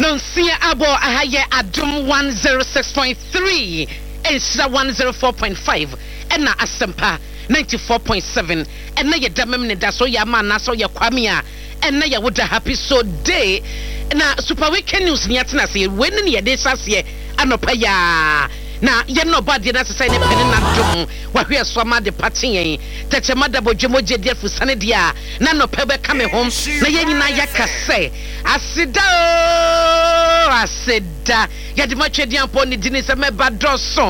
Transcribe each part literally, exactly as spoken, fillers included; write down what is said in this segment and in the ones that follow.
Nonsia abo ahaye adum one oh six point three Ensra one oh four point five Ena Asempa ninety-four point seven Ena ye damem ne da so ya ma na so ye kwame a Ena ye woda happy so day na super weekend news ni atena se when ne ye de sase anopa ya na ye no body na say ne pen na dum wa hwe so ma de patin yen teche madabo dwemoje de fusane dia na no pe be kame hom na ye nyina yakase asida asida ya de ma twedi ampo ne dini se me ba doso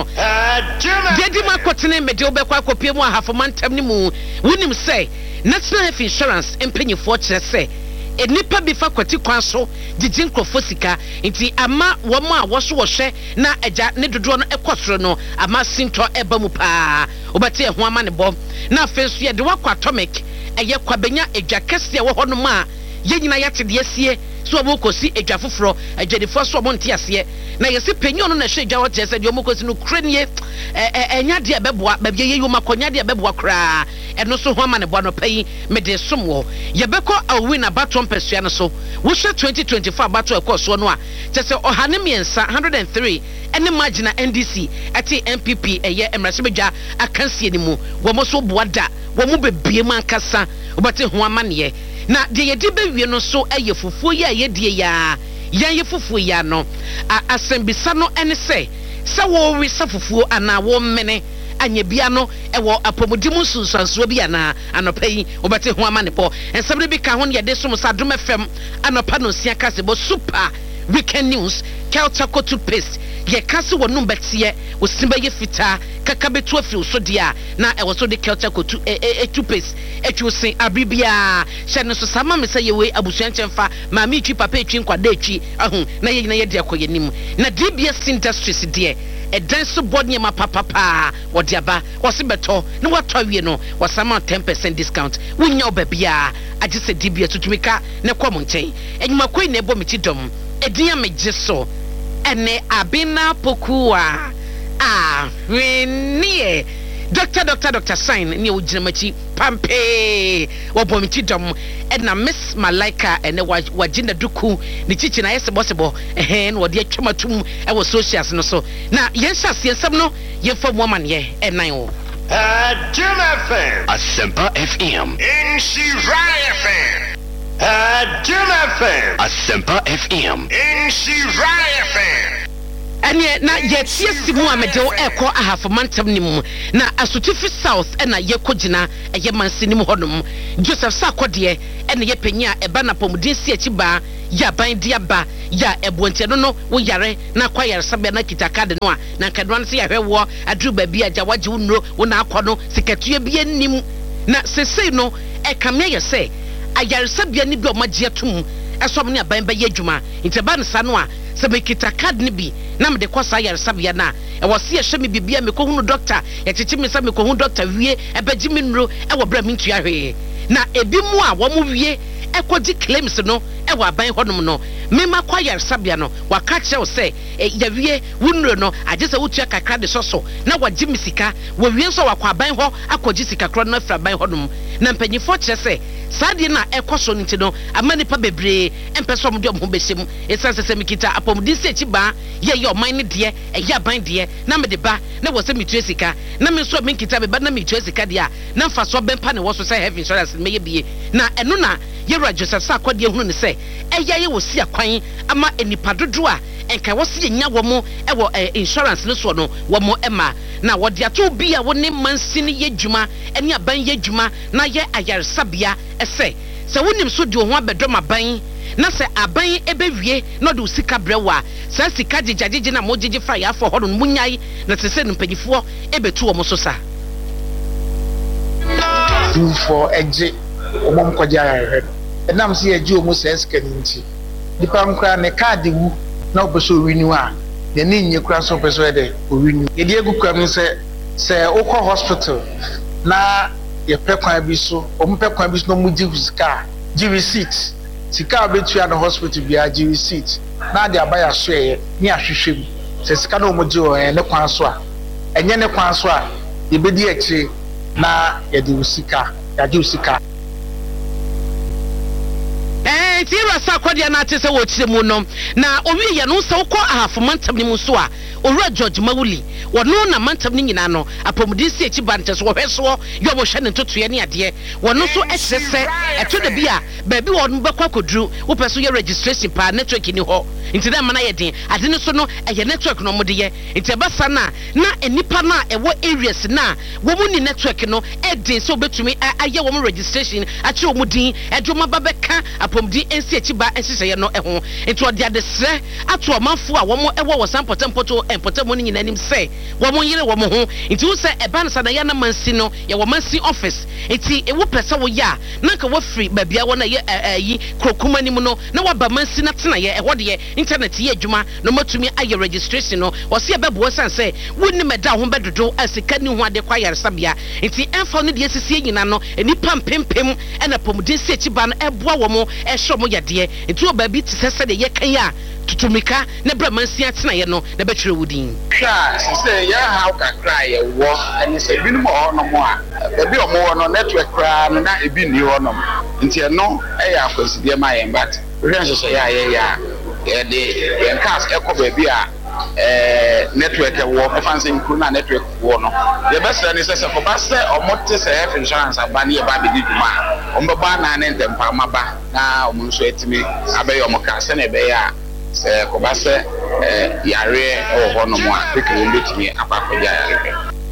de di ma kotene me de obekwa kopie mu ahafo mantam ni mu wonim say national health insurance empanyifo kire say enipa bi fa kwati kwan so jijin krofo sika nti ama wo ma wo so wo hwe na agya ne dodo no ekosoro no ama sinto eba mu pa obate eho ama ne bom na afenso ye de wakwa atomic eye kwabenya agya kese wo hono ma ye nyina yate de asie so obokosi agya foforo agyanifo so omonte ase na yesi penyo no na hwe agya wo tese de omokosi no kranie enya de beboa ba ye yo makonya de beboa kra eno so ho ama ne bo no payi me de somwo ye beko awi na baton pesua no so wo hwe twenty twenty-four baton ekoso no a tese ohane miensa one hundred three ene magina N D C ati N P P eye emrasebedwa akansie ni mu wo mo so boada wo mo bebie mankasa obate ho ama ne na de ye di bewie no so eye fufuo ye ye die ya yan ye fufuo ya no asembisa no ene se se wo wi sa fufuo ana wo mene anya bia no ewo apomudimu sunsanso bia na anopa yi obate ho ama ne po ensabre bi ka ho ne de som sadom fm anopa no sia kase bo super weekend news Kelta Kotu paste ye kase wo no betie wo simba ye fita kaka betu afiri so dia na ewo so de Kelta Kotu e toothpaste etwusin abribia hye ne so sama me say ye we abusuanchemfa ma mi twi papa etwi nkwada etwi ahun na ye nyina ye de akoye nim na D B S Industries de edan so bodne ma papa pa wode aba wose beto na wato wie no wasama ten percent discount wunya obabia age se D B S tutumika ne kwom nchen enyuma koi na ebo meti dom ediya mejeso ene abina pokua ah wenie Doctor Doctor Doctor Sign ni ojinamachi pampe wobomiti dom na Miss Malaika ene wajina duku ni chichi na yese bosebo eh no de atwamatum e wo socials no so na yensa siensam no yemfa mu aman ye enan wo Aduma F M Asempa F M Inshira F M Aduma F M Asempa F M Inshira F M ene na yetie simu amede o eko ahafo mantam nim na Asutifi South ena yekogina eye mansinim hodom Joseph Sakode ene yepenya eba na pomudesi achiba ya ban dia ba ya ebuonte no no wo yare na kwayare sabe na kitakade no a na kadwan se ya hwewo adru ba bia ja waje unro wo na akọ no sikatue bia nim na sesei no e kamya ye se ayare sabe ni bi o magye atum esom ne aban ba ye adwuma inteba nsa no a sabe kitakade ni bi na me de kwasa yare sabe na e wo se ye hwe me bibia me ko hunu doctor ye chichi me sa me ko hunu doctor wie e baji me nro e wo bra me ntua hwe na ebi mu a wo mu wie ekodi claims no e wa ban hodom no mema kwa yar sabia no waka che wo se ya wie wunro no age se wotua kakra de soso na waji misika wo wie so wakwa ban ho akoji sika kro no afra ban hodom na mpanyifo che se sade na ekoso nti no amani pa bebre empeso mo de mo besem esanse se mikita apomdi se chiba ye ye oman ne de e ya ban de na me de ba na wo se mitua sika na me so mikita be ba na mitua sika de a na mfa so bempa ne wo so say health insurance me ye bie na eno na Yera Joseph Sakode hunu ne se eya ye wo si akwan ama enipa dodo a enka wo se nya wo mo e wo insurance ne so no wo mo ema na wo de ato bi a wo ne mansini ye dwuma ene aban ye dwuma na ye ayaresabia ese se wonim so de ho abedom aban na se aban ebewie no de sika brewa se sika jijajije na mo jiji fa ya fo hodo munyai na se se mpanyifo ebetu wo mo so sa for eje omom kwaja ya enam se ye ji omo sense kaninti dipa nkra ne card wu na obeso winu a ne ne nye kura so obeso de owinu ye die gukwa mi se se okọ hospital na ye pekwan bi so omo pekwan bi so no mu ji sika ji receipt sika betu ya no hospital bia ji receipt na de abaya so ye ni ahwehwem se sika no mo ji o ne kwan so a enye ne kwan so a ye bedi akire na ye de usika ya ji usika enti rasa kwadia na ate se wo kire mu no na owie ye no se wokọ ahafo mantam ni mu so a owura George Mawuli wono na mantam ni nyina no apomudi si echi bante so hwe so yo bo hwe ne totoye ne ade wono so ehye se eto de bia ba bi wono bekwa koduru wo peso ye registration pa network ni ho nti da mana ye den ade no so no eye network no mode ye nti ebasa na na enipa na ewo areas na wo mu ni network no edin so betumi aye wo mu registration achi wo mu din edwoma babeka apomudi ensi echi ba ensise ye no eho nti ode ade sre ato omanfo a wo mu ewo wo sampotem poto empotem ni nyina nim se wo mu yire wo mu ho nti wo se eba na sada ya na mansi no ye wo mansi office nti ewo pese wo ya na ka wo free ba bia wo na ye ayi krokuma nim no na wa ba mansi na tena ye eho de internet ye adwuma no matumi aye registration no wo se bebo san se wonni meda ho bedodo asika ni ho ade kwa yaresabia nti emfa no de sisi nyina no enipa mpempem ena pomudin se echiba no eboa wo mo ehwe mo yade nti oba bi tisese de ye kan ya tutumika na bramansi atena ye no na betwere wudin sha se ya how ka cry ye wo ani se bi no mo no mo a be o mo no network cry na ebi ni ho no nti e no e ya akwaside ma ye but rehwe so ya ye ya ye de en cast e ko ba bi a eh network e wo e fancy nkru na network wo no ye be se ni se se ko ba se o mo te se health insurance abani e ba be di duma o mbe ba na ne ntempa maba na o mo so etimi abe yo mo ka se na be ya se ko ba se eh yare o ho no mo a pick wo betimi abakoja yare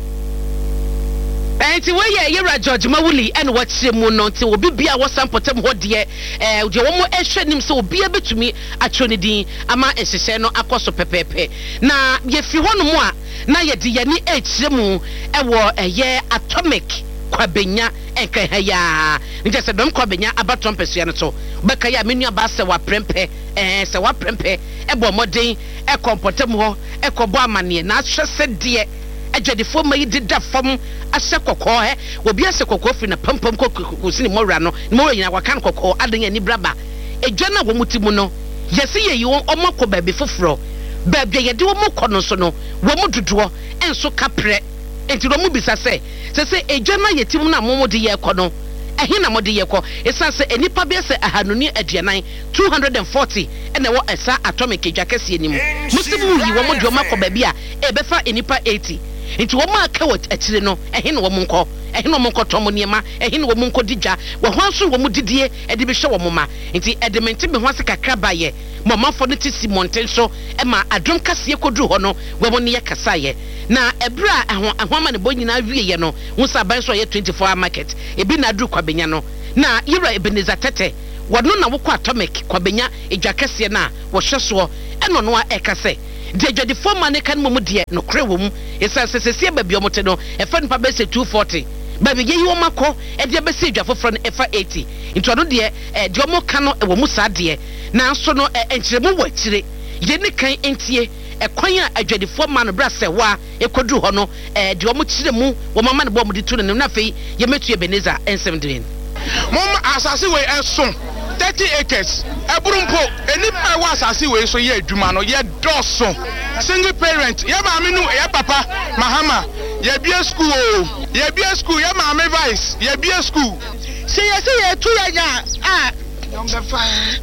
enti we ye yera George Mawuli en wakyire mu no nti obi bia wo sampotem ho de eh de wo mo ehwe nim se obi abetumi atwo ne din ama ehyehyɛ no akoso pepepe na ye fi ho no mo a na ye de ye ni ekyire mu ewo eye atomic kwabenya enka ha ya nje se dom kwabenya abaton pesua no to beka ya menu aba se wa prempe eh se wa prempe ebo moden e kompotem ho e kobo amane na ahwe se de adwadifo mayi dida fam ahye kokko he obi ase kokko fi na pampam kokko sini mowra no mowra nyina wakan kokko adan ani braba edwa na wo mutimu no yesi ye yi omako ba bi foforo ba bia ye de wo mokɔ no so no wo mu dodoɔ enso kapre enti ro mu bisa se se se edwa na yetimu na momo de ye kɔ no ehi na mode ye kɔ esa se enipa bi se ahanuni aduanan two hundred forty ene wo esa atomic edwa kɛse anim musimu yi wo mo de omako ba bi a ebefa enipa eighty nti wo ma ka wat akire no ehe no wo monko ehe no monko tomo niema ehe no wo monko digya wo hwanso wo mu didie e de be hwe wo moma nti edementi be hwase kakra ba ye momafo no ti simonten so e ma adom kase kodru ho no wo mo ne ye kasa ye na ebra ahwama ne bo nyina wie ye no wo sa ban so ye twenty-four hour market ebi na adru kwabenya no na yira Ebenezer Tete wono na wo kwa atomic kwabenya edwa kase na wo hwe so eno no a ekase de jodi forma ne kan momu de no kre wo mu esa sesese ba bi omote no e fa npa be se two forty ba bi ye wo makọ e de be se dwa foforo no e fa eighty nto no de e de omo ka no e wo mu sa de na so no enkyeremu wa kyire ye ne kan entie e kwan a adwadi forma no bra se wa e kodru ho no e de omo kyire mu wo mama ne bo mu de tu no na fei ye metu Ebenezer enseventeen mom asase we enso thirty acres eburumpo enipa wa asase we so ye adwuma no ye doso single parent ye ma me nu ye papa mahama ye bia school o ye bia school ye ma me vice ye bia school se ye se ye tu ya nya ah number five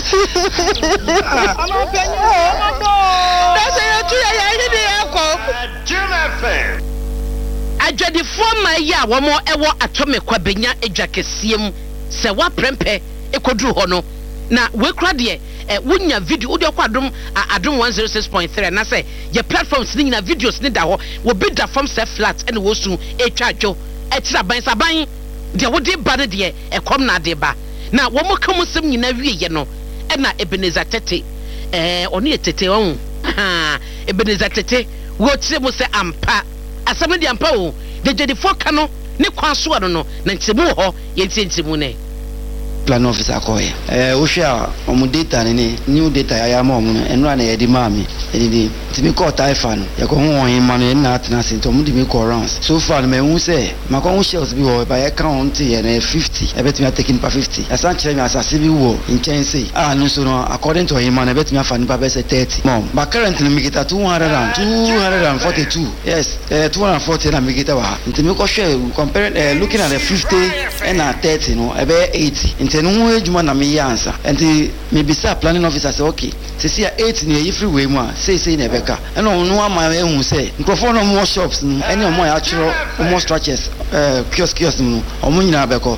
ama penyo da se ye tu ya ya ni de akọ Jim F M adwadi forma ya wo mo ewo atomic kwabenya edwa kesiem se wa prempe ekodru ho no na we kra de eh wonya video odi kwa adom adom one oh six point three na say your platforms ni na videos ni da ho wo be da form self flat and wo su etwa adwo etira ban saban de wo de ba de ekom na de ba na wo mo kam sem nyina wie ye no e na Ebenezer Tete eh oni etete on ha Ebenezer Tete wo tire mo se ampa asam de ampa o de de fo ka no ne kwaso no no na ntemu ho ye ntemu ne plan officer akoye eh wo hwea omu data ne new data ya ma omu no enura na ye di maami edi timi ko taifa no ye ko ho hin ma no na atena se to mu di mi ko rounds so far me hu say ma ko hu shells bi wo ba ye count ye na fifty e betimi taking pa fifty e san kire mi asase bi wo in say ah no so no according to him man e betimi afa ni pa be say thirty mom ba currently mi geta two hundred and two forty-two yes eh two hundred forty na mi geta wa ntimi ko hwe compare uh, looking at the fifty and at thirty no e be eighty. nti no ho adwuma na me yansa nti me bisa planning officer say okay sisi a eight ne yi free way mu a say say na beka e no no ama ehu say microphone no more shops no any o mo ya chiro more structures eh kiosk kiosk no o mo nyina beko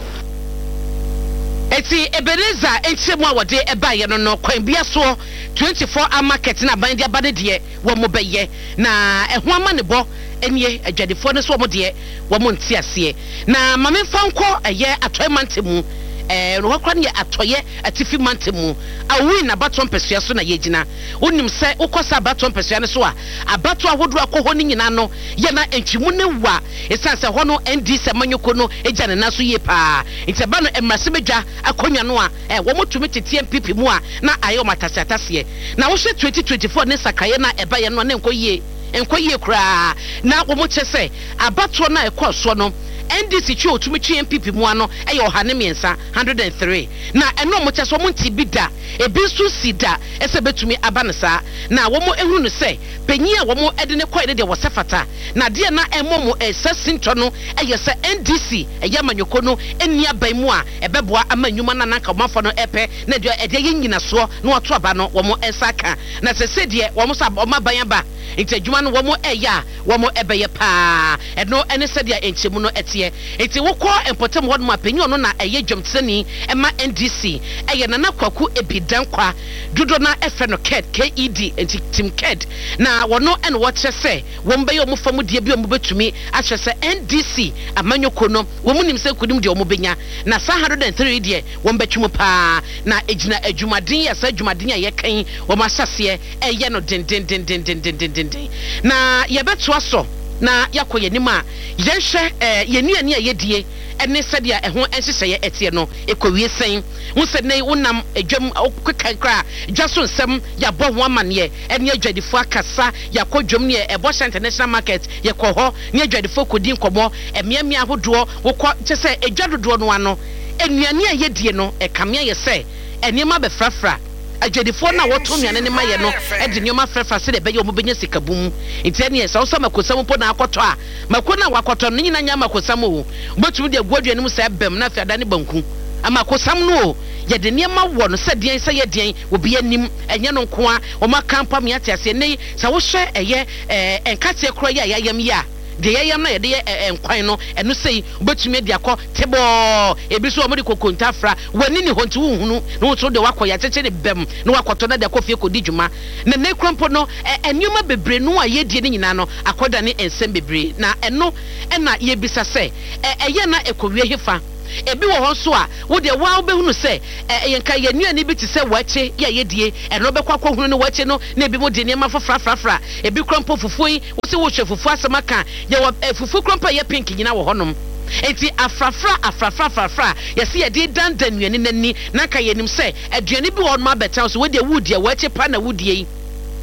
eti Ebeneza enchemu a wode eba ye no no kwan bia so twenty-four hour market na ban dia bade de wo mo beye na eho ama ne bo enye adwadefo ne so mo de wo mo nti ase na mame fanko eye atoy mantemu eh no kwa ne atoye atifi mantemu awi na baton pesua so na yegina onim se ukosa baton pesua ne so a abato ahodo akọ ne nyina no ye na entwimu ne wa esanse ho no N D se manyoko no eja ne naso ye pa nti ba no emrase bedwa akonwa no a eh wo motumi tete M P P mu a na ayo matase atase na wo hwe twenty twenty-four ne sakaye na eba ye no na enkoyie enkoyie kura na wo mo chese abato na ekoso no N D C chi otumi chi M P P mu ano e ye ohane miensa one hundred and three na eno mo cheso mo nti bi da e bi su sida ese betumi abansa na wo mo ehunu se panyi a wo mo ede ne koide de wo sefata na de na emo mo esasinto no e ye se N D C e ye manyoko no eni aban mu a e beboa amanyuma na nanka mafo no epe na de e de ye nyina so na oto aba no wo mo esaka na se se de wo mo sa o maban ba nti adwuma no wo mo eya wo mo ebeye pa eno ene se de enchemu no etie enti wokọ empotem ho no apanyi no na eye dwomtsani ema N D C eye na nakwaku ebidan kwa dodo na efe no ked K E D enti team ked na wono ene wo kyese wo mbeye o mfamu de bi o mbetumi akyese N D C amanyoko no wo munim se kudim de o mbenya na one hundred and three de wo mbetwum pa na ejina adwumaden ya sa adwumaden ya yekan wo masase eye no den den den den den den den na yebeto aso na yakoye nima yenhwe eh yenuane a yedie ene sedia eho enseseye etie no ekowie sen wo se nei wonam adwam okekankra dwaso nsem ya bo ho amane ene adwadifo akasa yakodwom ne ebo international market yekoho ne adwadifo kodi nkomo emiamia ahodo wokọ kyese adwadodo no ano enuane a yedie no ekamea ye se enema be frafra adwadifo na woto nuane ne maye no e de nyoma frefra se de be yo mobenya sikabum ntene ye so so makosam po na akoto a makona wakoto no nyina nya makosam o botum de aguadua nim se bem na afia da ne banku ama kosam no ye de niema wo no se den se ye den obi anim enye no nko a o makampa me atiase nei sa wo hwe eye enkate kro ye ayam ya de yeyam na ye de enkwan no eno sei obetumi de akọ tebo ebi so omodi kokonta fra wani ni honti hunhunu no so de wakoya cheche ne bem no wakoto na de akofie kodi dwuma na ne krompo no enuma bebre no a yedie ne nyina no akoda ne ensem bebre na eno ena ye bisa se eye na ekowie hefa ebi wo ho so a wo de wa obehunu se yenka yenuani bi ti se wache ya yedie eno bekwa kwahunu ne wache no na ebi mo de ne ma fafra frafra ebi krompo fufuyi wo se wo hwe fufu asemaka ye wo fufu krompo ye pink nyina wo honom enti afrafra afrafra afrafra yesi ye de dan danuani nani na ka yenim se aduani bi wo ma beta so wo de wudie wache pa na wudie yi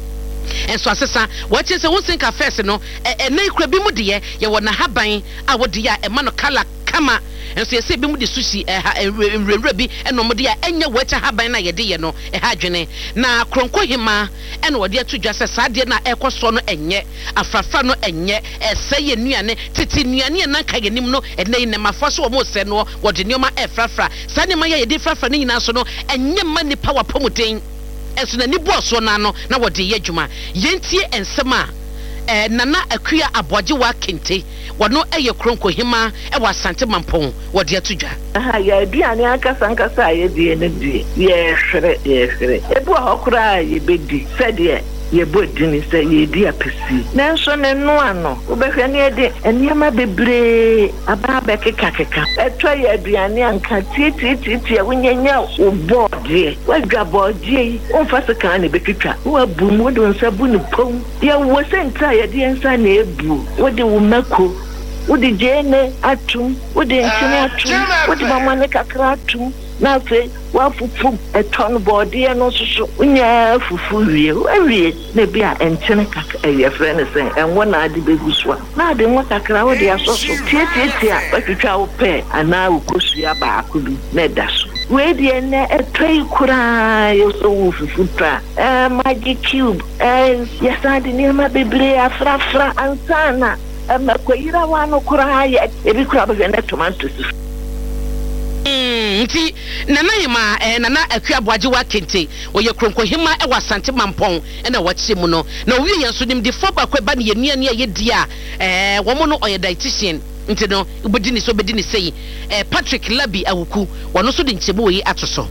enso asesa wache se wo sinka first no ena ikura bi mu de ye ye wo na haban a wo de ya e ma no kala kama enso yesi bi mu de sushi enwrewre bi eno mo de ya enye wache haban na ye de ye no e ha dwene na kronko hima eno wo de atudwa se saade na ekoso no enye afrafra no enye eseye nuane titi nuane na ka yenim no enei ne mafo so wo se no wo de nioma efrafra sane ma ye de frafra ni nyina so no enye ma ni power pomuten enso na ni boso na no na wo de ye dwuma yentie ensema eh nana akua aboje wa kente wono eye kronko hima e wa sante mampon wo de atudwa aha ya aduane akasa nkasa ye de ne de ye hwere ye hwere ebu ahokura ye bedi sede ye bodini se ye di apesi nanso ne no ano obehwe ne de eniama bebre aba be keka keka etwa ye aduane anka titi titi e wunyanya obode wadwa bode onfase kan ne bekitwa wo abu mu do nsabu ne pom ye wo senta ye de nsa na ebu wo de wo mako wo de jene atum wo de ntini atum wo de mama ne kakra atum na fe wa fufu eton body no soso unya fufu wie wie na bia entene kaka e friend say enwo na ade begusua na ade nwa kakra wo de asoso tie tie tie batwitwa wo pe ana ukosua ba akubi na daso we de na etoi kura yo so fufu tra eh magic cube eh yasade ni ma bebre afrafra ansana makwira wano kura ya ebi kura ba na tomatoes nti nana yema eh nana akua boaje wa kente oye kronkohima e wasante mampon e na wache mu no na owie yenso nim de foba kwa ba ne yenua ne ye dia eh wo mo no oye dietitian nti no ubedi ni so bedi ni sei eh Patrick Labi awuku wono so de nchebo yi atoso.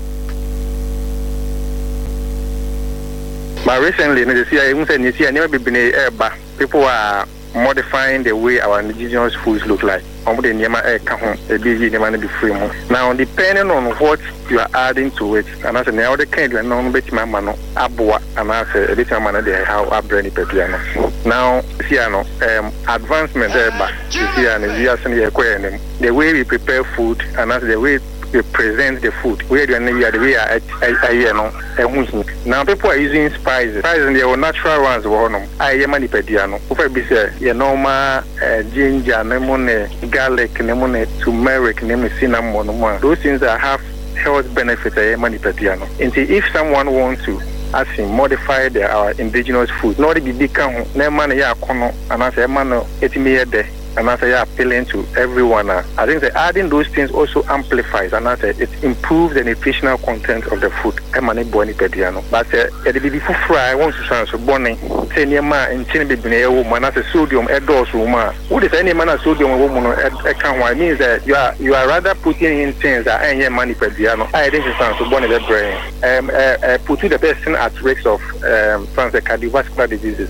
But recently, you see, I even said, you see, I never been a bar. People are modifying the way our indigenous foods look like. Now, depending on what you are adding to it, and as a now the kind of non bet mamma abua and as a bit of manner they how a brainy pepiano. Now, see, um, advancement there, but you see, and the way we prepare food and as the way we present the food, where the way I know. Now people are using spices. Spices and they are natural ones. I am a pediano. Over be say, you know, ma ginger, lemon, garlic, lemon, turmeric, lemon, cinnamon. Those things that have health benefits. I am a pediano. And if someone wants to, as in modify their our indigenous food, not be become ne man ya kono, and as a man etimi ede. And as I say, appealing to everyone, uh, I think that adding those things also amplifies and as it improves the nutritional content of the food. I'm an ebony pediano, but uh, the before fry, I want to sound so bonny. Ten year man and ten baby woman as a sodium edors woman. What is any man a sodium woman account? Means that you are you are rather putting in things that any money pediano. I think it sounds so bonny the brain. Um, uh, uh, putting the person at risk of um, cardiovascular diseases.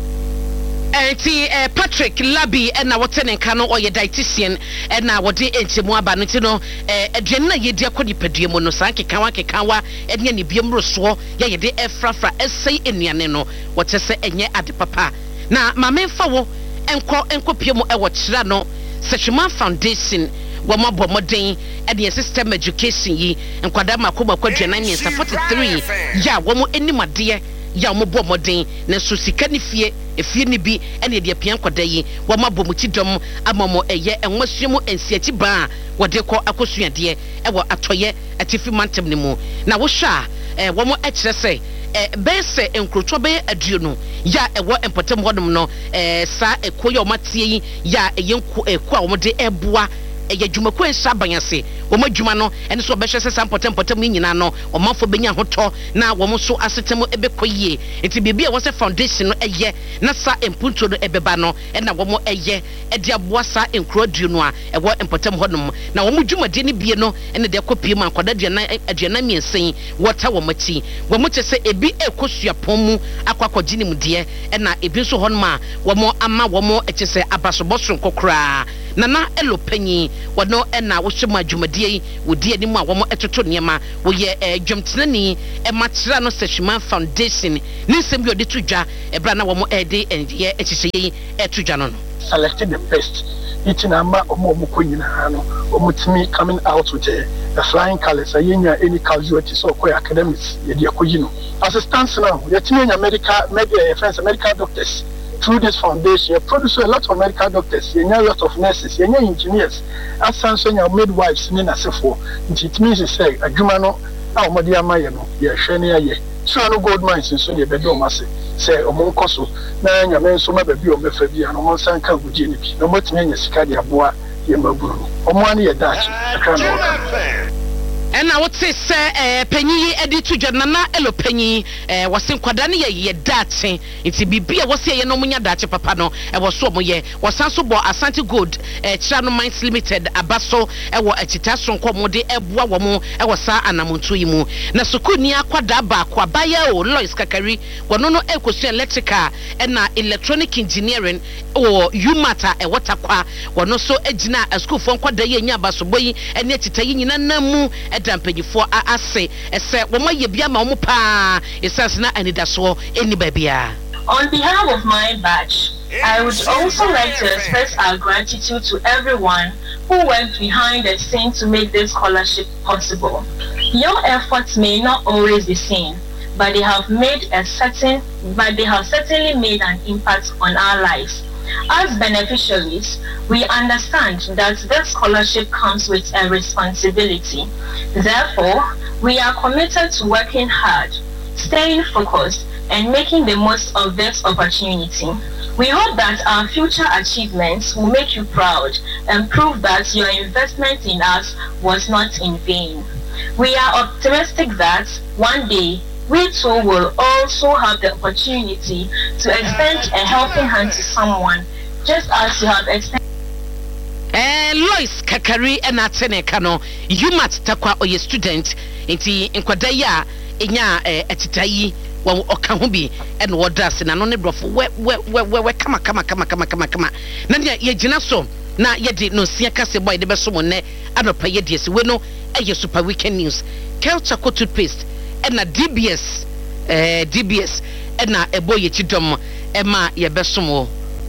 Enti eh, Patrick Labi na wotene nka no oye dietitian na wode enchemu aba no tino eh aduane na yedi akodi padue mu no sanke kanwa kekanwa ene ne biem roso ye yede efrafra esei enuane no wote se enye ade papa na mamemfa wo enko enko piemu e wo kira no Seshima Foundation wo mabo moden e de system education yi enkwada makoma kwadwana ne forty-three ya wo mo enimade ya mo bo moden na so sika ne fie efie ne bi ene de pian kwada yi wo mabo mu tidom amomo eye enwasuemu ensiachi ba wode kɔ akosuade e wo atoye atifi mantem ne mu na wo hwa eh wo mo ekire se eh bese enkrotwo be aduo ya ewo empotem hodom no eh sa ekoye o matie yi ya eyenku eku a wo de eboa eye dwumako ensaban ase wo madwuma no ene so behwe se sampotem potem ni nyina no wo manfo benya hoto na wo so asetem ebekoyie enti bibia wo se foundation no eye na sa empunto no ebeba no na wo mo eye e de aboa sa enkro aduo no a ewo empotem hodom na wo dwumade ne bie no ene de akopie man kwada aduana aduana miensen wota wo machi wo mo te se ebi ekosua pomu akwakogi ne mudie na ebi so honma wo mo ama wo mo eche se abasobosron kokra nana elopanyi wono na wo hwema adwumadie wodi ani mu a wo mo etoto niema wo ye adwumtenani e matira no Seshima Foundation ni nsem bi odi tudwa e bra na wo mo ede enye echicheyi etudwa no no selected the best eating ama omo omo konyina no omutimi coming out with the, the flying colors ayenya any casualty so ko academics ye de akoyi no assistance now yetimi nya medical media friends medical doctors through this foundation, you produce a lot of medical doctors, you know, a lot of nurses, you know, engineers, as some your midwives, in a sefo. It means to say, a Jumano, our Madia Mayano, yeah, Shania, yeah. So, no gold mines in Sunday bedroom, must say, or Moncoso, nine your men, so maybe you may be an almost uncle with Jenny, no more than a Scadia Bois, Yamabu, or money a Dutch, I can't. And I would say, sir, eh, penny editu janana elo penny, eh, was in Quadani ye dace, it's a bibia was here no munya dace papano, I was so moye, was also bo Asante Good, eh, Channel Mines Limited, Abaso, I was a chitason comode, Ebwa Wamo, I was sa anamuntuimu, Nasukunia Quadaba, Quabaya, or Lois Kakari, Wanono Ecosia Electrica, and na electronic engineering, or Umata, a waterqua, Wanoso Edina, a school from Quadaya Basoboy, and yet Italian Namu. Dampenyi for a say e say wo maye bia ma mo pa e says na anida so any babia. On behalf of my batch, I would also like to express our gratitude to everyone who went behind the scenes to make this scholarship possible. Your efforts may not always be seen, but they have made a certain but they have certainly made an impact on our lives. As beneficiaries, we understand that this scholarship comes with a responsibility. Therefore, we are committed to working hard, staying focused, and making the most of this opportunity. We hope that our future achievements will make you proud and prove that your investment in us was not in vain. We are optimistic that one day we too will also have the opportunity to extend a helping hand to someone, just as you have extended. Eh, Lois Kakari and Atene Kano, you must takwa or your student, inti inquadaya, inya etitayi, wa okahubi, and what does in an only broth, where, where, where, where, come, come, come, come, come, come, Nadia, ye jinaso, na ye did no see a case by the best one, I don't pay ye, yes, we know, a your super weekend news, Kelchaco toothpaste, and a D B S, eh, D B S, and na a boy chidom, Emma, ye best sumo.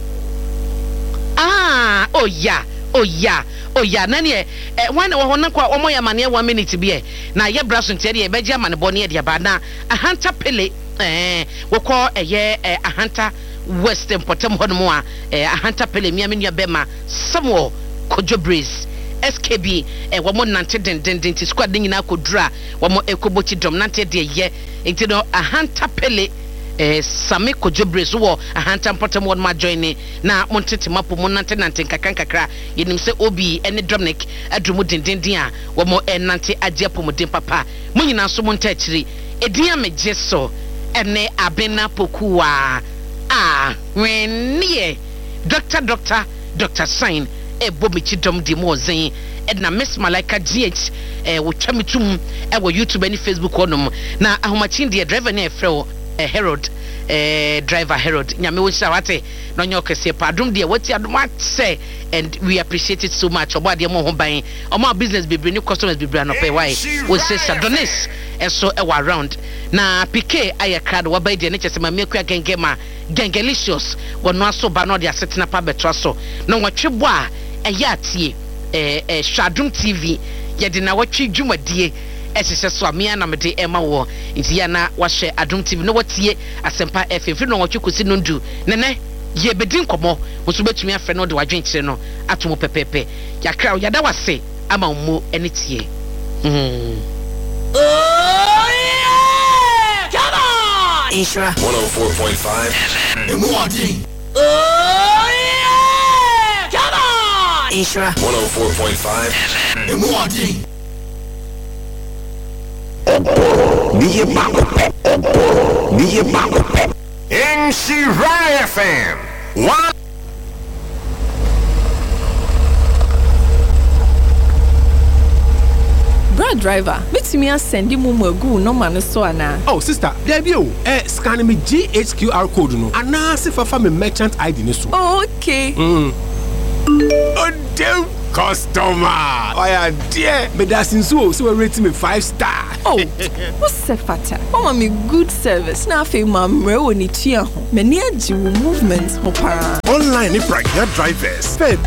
Ah, oh, yeah. Oh yeah, oh yeah. Nani eh one one kwa omo ya mane one minute bi eh na ye braso ntia de be gya mane bone de ba na ahanta pele eh wo ko eye ahanta western potem hono a eh ahanta pele mia me nua be ma samo kojo breeze S K B eh wo mo nante den den den ti squad nyina kodura wo mo ekobochi dom nante de ye enti no ahanta pele eh same kojobre so wo ahanta potem won ma join na montete mapo mo nante nante kakan kakra yenim se obi ene dominic adrumu dindindin a wo mo enante agye pomodin papa mo nyina so monta akiri edin amegye so ene abena pokuwa ah wennie doctor doctor doctor sign e bomichi dom di mo zen edna Miss Malaika G H eh wo twamitum e wo YouTube and Facebook onom na ahomachi de driver na efrɛ Uh, Herod, uh, driver Herod. Nyame wo shawate no nyoke se padum de wati adom say, and we appreciate it so much. Oba de mo ho ban, omo business be bring customers be bring no pay why. We say Sadonis and so e wa around. Na P K aye card wa by de ne chese ma meku agengema gengelicious wono aso ba no de asetena pa betro so. No watwebo a e ya tie eh eh Shadum T V ye de na watwi dwumadie esese so amia na mede ema wo nti ya na wahye Adom T V no watie Asempa F M fi no watwe kosi no ndu nene ye bedin komo muso betumi afre no de wadwenkire no atomo pepepe yakra yada wase ama mo enitie mm oh yeah come on Isra one oh four point five Emwadi oh yeah come on Isra one oh four point five Emwadi Niye Bakope Niye Bakope N C Y F M one Brad driver, meet me and send you more go no man so ana. Oh sister, there be o. Eh scan me G H Q R code no. Ana se fa fa me merchant I D ni so. Oh, okay. Mm. Oh damn customer. Oh yeah, dear. Me da sinso so we rate me five star. Oh, what's the fata? Mama me good service. Na fe mamre woni tua ho. Me ni agi movements ho para. Online ni pragya drivers.